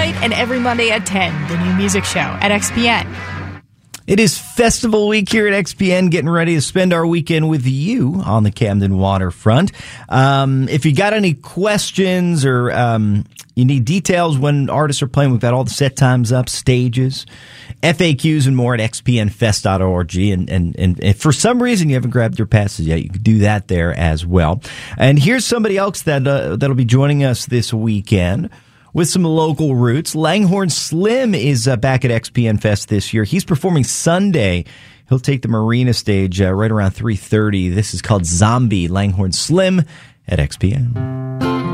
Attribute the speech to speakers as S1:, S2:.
S1: night and every Monday at 10, the new music show at XPN.
S2: It is festival week here at XPN, getting ready to spend our weekend with you on the Camden waterfront. If you got any questions or you need details when artists are playing, we've got all the set times up, stages, FAQs, and more at xpnfest.org. And if for some reason you haven't grabbed your passes yet, you can do that there as well. And here's somebody else that'll be joining us this weekend with some local roots. Langhorne Slim is back at XPN Fest this year. He's performing Sunday. He'll take the Marina stage right around 3:30. This is called Zombie. Langhorne Slim at XPN.